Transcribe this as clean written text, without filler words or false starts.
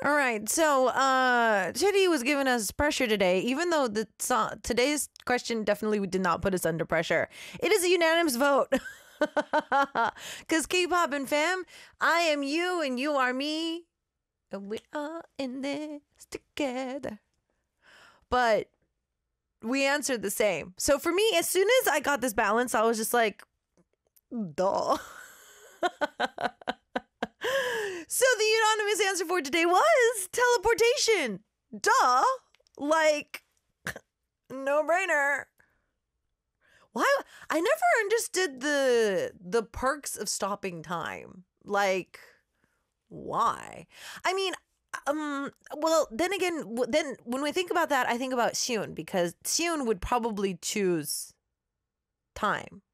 All right. So, Chitty was giving us pressure today, even though today's question definitely did not put us under pressure. It is a unanimous vote. Because K-pop and fam, I am you and you are me. And we are in this together. But we answered the same. So for me, as soon as I got this balance, I was just like, duh. So the unanimous answer for today was teleportation. Duh. Like, no brainer. Why? I never understood the perks of stopping time. Like, why? I mean, well, then again, then when we think about that, I think about Xion because Xion would probably choose time.